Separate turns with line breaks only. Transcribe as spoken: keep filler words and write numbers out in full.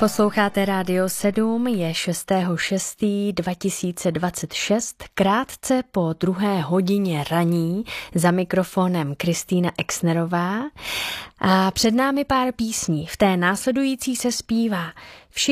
Posloucháte Rádio sedm, je šestého šestého dva tisíce dvacet šest, krátce po druhé hodině raní, za mikrofonem Kristýna Exnerová. A před námi pár písní, v té následující se zpívá: